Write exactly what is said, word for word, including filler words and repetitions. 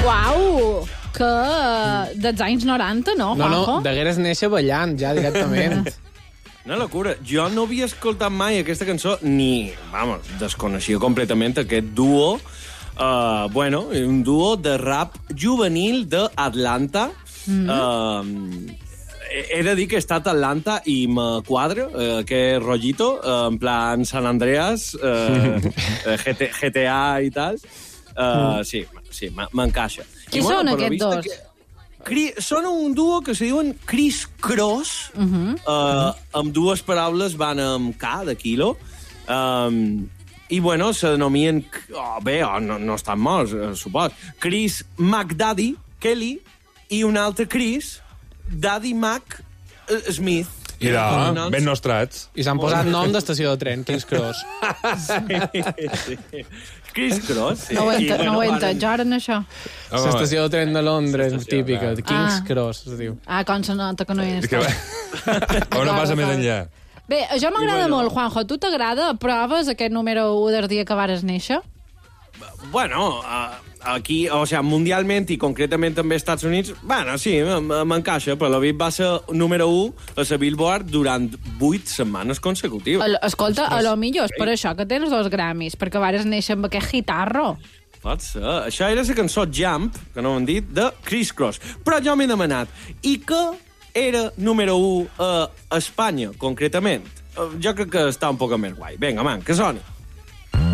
Uau! Que dels anys noranta, no, No, Juanjo? no, degueres néixer ballant, ja, directament. Una locura. Jo no havia escoltat mai aquesta cançó, ni, vamos, desconeixia completament aquest duo. Uh, bueno, un duo de rap juvenil d'Atlanta. Mm-hmm. Uh, he de dir que he estat a Atlanta i me quadra uh, aquest rollito, uh, en plan San Andreas, uh, G T, G T A i tal. Uh, sí, sí, m'encaixa. Qui I, són bueno, aquests dos? Que... Cri... Són un duo que se diuen Criss Cross, uh -huh. uh, amb dues paraules van amb K, de quilo, um, i, bueno, se denominen... Oh, bé, oh, no, no estan morts, eh, supos. Chris McDaddy Kelly i un altre Chris, Daddy Mac uh, Smith. I de, ben nostrats. I s'han posat nom d'estació de tren, King's Cross. Sí, sí. Criss Cross, sí. No ho enta, I, no ho bueno, enta. Jo ara en això. L'estació de tren de Londres, típica, ah. King's Ah. Cross, es diu. Ah, com se nota que no hi És és. que on no passa més enllà. Bé, això m'agrada bueno. molt, Juanjo. Tu t'agrada? Proves aquest número u del dia que vares néixer? Bueno, uh, aquí, o sigui, mundialment i concretament també als Estats Units, bueno, sí, m'encaixa, però la Beat va ser número u a la Billboard durant vuit setmanes consecutives. El, escolta, a lo millor és per això que tens dos Grammys, perquè vares néixer amb aquest guitarro. Pot ser. Això era la cançó Jump, que no ho han dit, de Criss Cross. Però jo m'he demanat, i què era número u a Espanya, concretament? Jo crec que està un poc més guai. Vinga, man, que soni.